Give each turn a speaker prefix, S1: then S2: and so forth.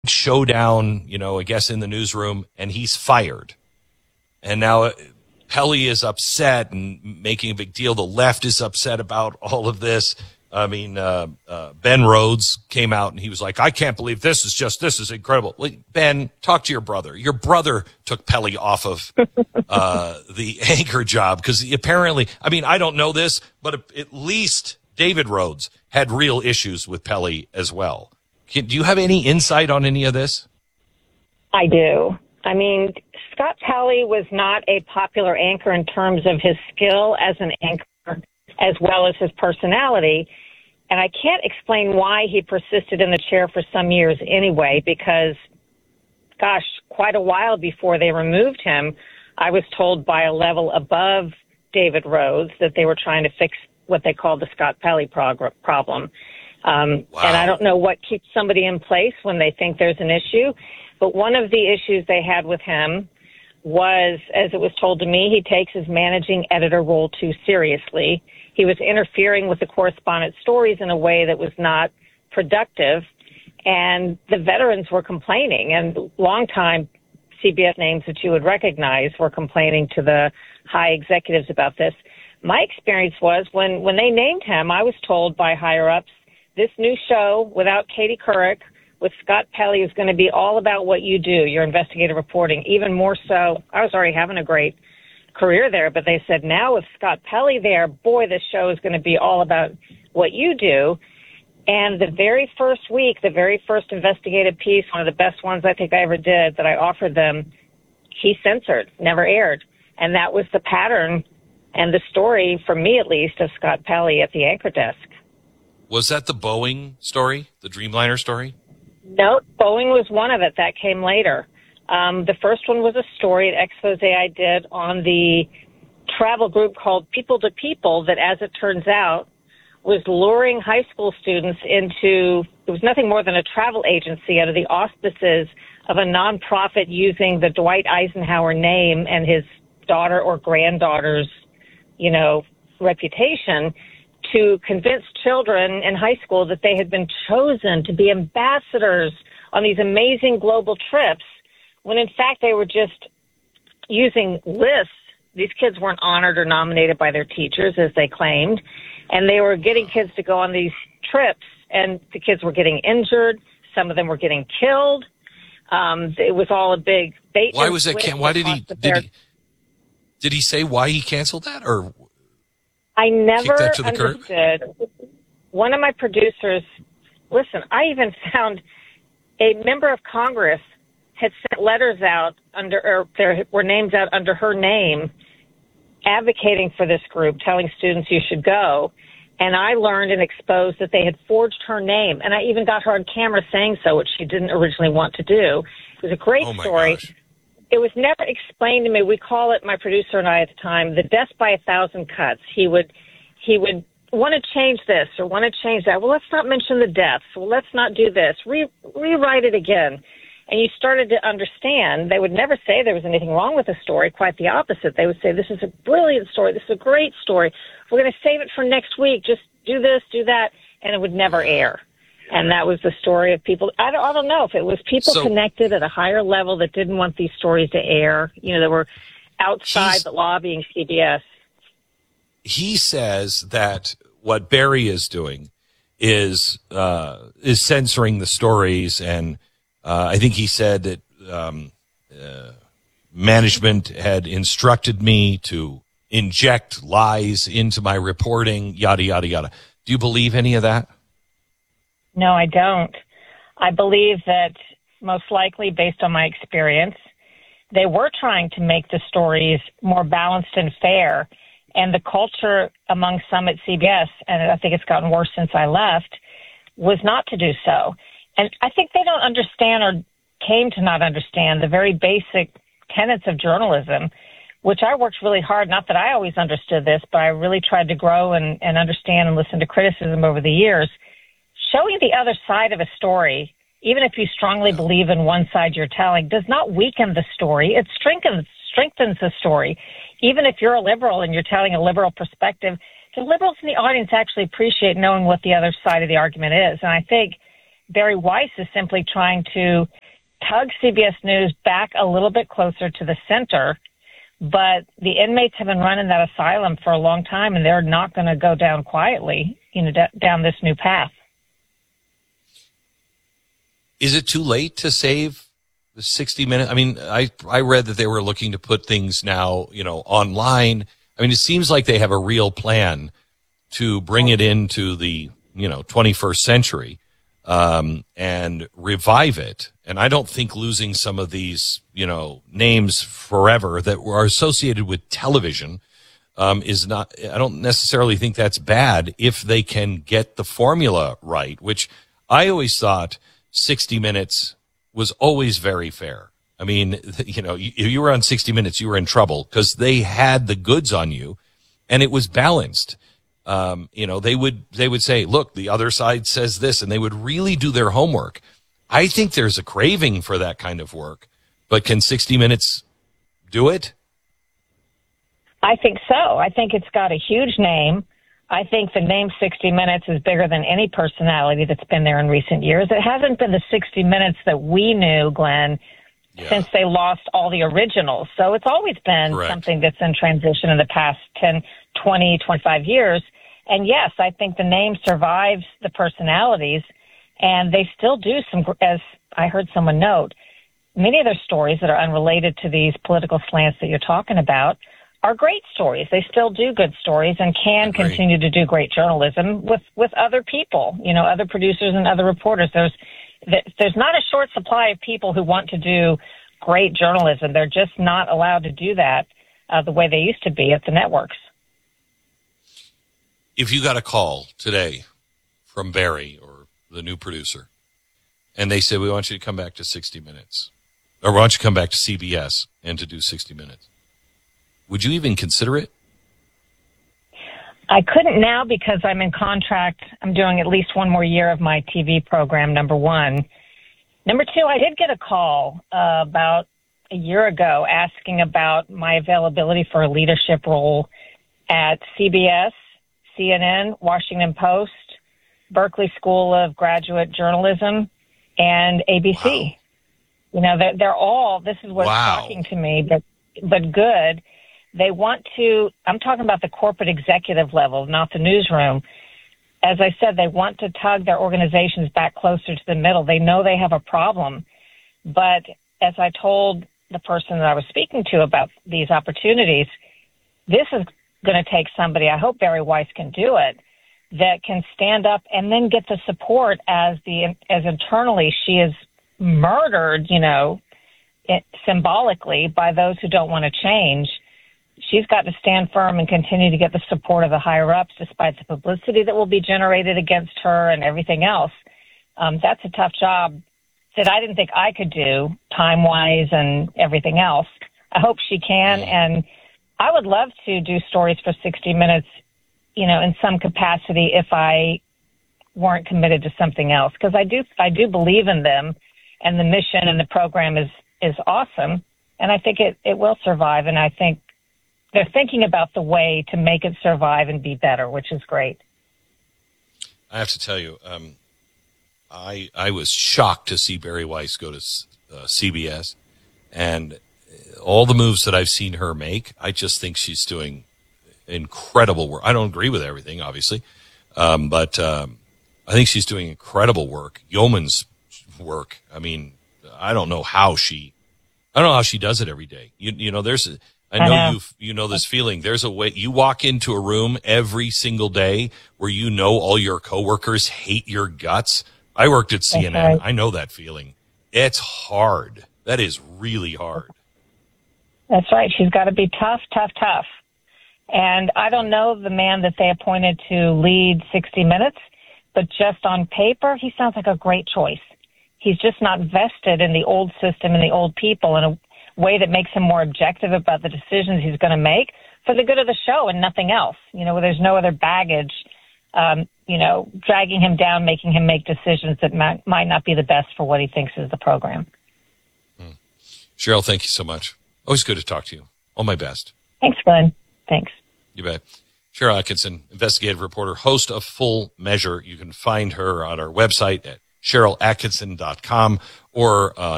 S1: showdown, I guess in the newsroom, and he's fired. And now Pelley is upset and making a big deal. The left is upset about all of this. I mean, Ben Rhodes came out and he was like, I can't believe this is incredible. Well, Ben, talk to your brother. Your brother took Pelley off of the anchor job because apparently, I don't know this, but at least David Rhodes had real issues with Pelley as well. Do you have any insight on any of this?
S2: I do. Scott Pelley was not a popular anchor in terms of his skill as an anchor as well as his personality. And I can't explain why he persisted in the chair for some years anyway, because, quite a while before they removed him, I was told by a level above David Rhodes that they were trying to fix what they called the Scott Pelley problem. Wow. And I don't know what keeps somebody in place when they think there's an issue. But one of the issues they had with him was, as it was told to me, he takes his managing editor role too seriously. He was interfering with the correspondent stories in a way that was not productive. And the veterans were complaining, and longtime CBS names that you would recognize were complaining to the high executives about this. My experience was when they named him, I was told by higher-ups, this new show without Katie Couric with Scott Pelley is going to be all about what you do, your investigative reporting. Even more so, I was already having a great career there, but they said now with Scott Pelley there, boy, this show is going to be all about what you do. And the very first week, the very first investigative piece, one of the best ones I think I ever did that I offered them, he censored, never aired. And that was the pattern and the story, for me at least, of Scott Pelley at the anchor desk.
S1: Was that the Boeing story, the Dreamliner story?
S2: No, Boeing was one of it. That came later. The first one was a story, an expose I did on the travel group called People to People that, as it turns out, was luring high school students into, it was nothing more than a travel agency under the auspices of a nonprofit using the Dwight Eisenhower name and his daughter or granddaughter's, reputation to convince children in high school that they had been chosen to be ambassadors on these amazing global trips, when in fact they were just using lists. These kids weren't honored or nominated by their teachers, as they claimed, and they were getting kids to go on these trips, and the kids were getting injured. Some of them were getting killed. It was all a big bait.
S1: Why was that? Why did he say why he canceled that, or
S2: I never
S1: that to the
S2: understood.
S1: curb?
S2: One of my producers, listen, I even found a member of Congress had sent letters out or there were names out under her name advocating for this group, telling students you should go. And I learned and exposed that they had forged her name. And I even got her on camera saying so, which she didn't originally want to do. It was a great story.
S1: Gosh.
S2: It was never explained to me. We call it, my producer and I at the time, the death by 1,000 cuts. He would want to change this or want to change that. Well, let's not mention the deaths. Well, let's not do this. Rewrite it again. And you started to understand. They would never say there was anything wrong with the story. Quite the opposite. They would say, this is a brilliant story. This is a great story. We're going to save it for next week. Just do this, do that. And it would never air. And that was the story of people. I don't know if it was people connected at a higher level that didn't want these stories to air. That were outside the lobbying CBS.
S1: He says that what Barry is doing is censoring the stories, and I think he said that management had instructed me to inject lies into my reporting, yada, yada, yada. Do you believe any of that?
S2: No, I don't. I believe that most likely, based on my experience, they were trying to make the stories more balanced and fair. And the culture among some at CBS, and I think it's gotten worse since I left, was not to do so. And I think they don't understand or came to not understand the very basic tenets of journalism, which I worked really hard. Not that I always understood this, but I really tried to grow and understand and listen to criticism over the years. Showing the other side of a story, even if you strongly believe in one side you're telling, does not weaken the story. It strengthens the story. Even if you're a liberal and you're telling a liberal perspective, the liberals in the audience actually appreciate knowing what the other side of the argument is. And I think Barry Weiss is simply trying to tug CBS News back a little bit closer to the center. But the inmates have been running that asylum for a long time, and they're not going to go down quietly, down this new path.
S1: Is it too late to save the 60 minutes? I mean, I read that they were looking to put things now, online. I mean, it seems like they have a real plan to bring it into the, 21st century, and revive it. And I don't think losing some of these, names forever that were associated with television, is not, I don't necessarily think that's bad if they can get the formula right, which I always thought 60 Minutes was always very fair. I mean, if you were on 60 Minutes, you were in trouble because they had the goods on you and it was balanced. They would say, look, the other side says this, and they would really do their homework. I think there's a craving for that kind of work, but can 60 Minutes do it?
S2: I think so. I think it's got a huge name. I think the name 60 Minutes is bigger than any personality that's been there in recent years. It hasn't been the 60 Minutes that we knew, Glenn, since they lost all the originals. So it's always been something that's in transition in the past 10, 20, 25 years. And yes, I think the name survives the personalities, and they still do some, as I heard someone note, many of their stories that are unrelated to these political slants that you're talking about are great stories. They still do good stories and can continue to do great journalism with other people, other producers and other reporters. There's not a short supply of people who want to do great journalism. They're just not allowed to do that the way they used to be at the networks.
S1: If you got a call today from Barry or the new producer, and they said, we want you to come back to 60 Minutes, or we want you to come back to CBS and to do 60 Minutes, would you even consider it?
S2: I couldn't now because I'm in contract. I'm doing at least one more year of my TV program, number one. Number two, I did get a call about a year ago asking about my availability for a leadership role at CBS, CNN, Washington Post, Berkeley School of Graduate Journalism, and ABC.
S1: Wow.
S2: They're all, this is what's shocking to me, but good. They want to, I'm talking about the corporate executive level, not the newsroom. As I said, they want to tug their organizations back closer to the middle. They know they have a problem. But as I told the person that I was speaking to about these opportunities, this is going to take somebody, I hope Barry Weiss can do it, that can stand up and then get the support as internally she is murdered, symbolically by those who don't want to change. She's got to stand firm and continue to get the support of the higher-ups despite the publicity that will be generated against her and everything else. That's a tough job that I didn't think I could do time-wise and everything else. I hope she can, and I would love to do stories for 60 Minutes, in some capacity if I weren't committed to something else, because I do believe in them, and the mission and the program is awesome, and I think it will survive, and I think they're thinking about the way to make it survive and be better, which is great.
S1: I have to tell you, I was shocked to see Barry Weiss go to CBS, and all the moves that I've seen her make, I just think she's doing incredible work. I don't agree with everything, obviously, but I think she's doing incredible work, yeoman's work. I mean, I don't know how she does it every day. I know you know this feeling. There's a way you walk into a room every single day where all your coworkers hate your guts. I worked at CNN. Right. I know that feeling. It's hard. That is really hard.
S2: That's right. She's got to be tough. And I don't know the man that they appointed to lead 60 Minutes, but just on paper, he sounds like a great choice. He's just not vested in the old system and the old people in a way that makes him more objective about the decisions he's going to make for the good of the show and nothing else. Where there's no other baggage, dragging him down, making him make decisions that might not be the best for what he thinks is the program.
S1: Cheryl, thank you so much. Always good to talk to you. All my best.
S2: Thanks, Glenn. Thanks.
S1: You bet. Cheryl Atkinson, investigative reporter, host of Full Measure. You can find her on our website at SharylAtkinson.com or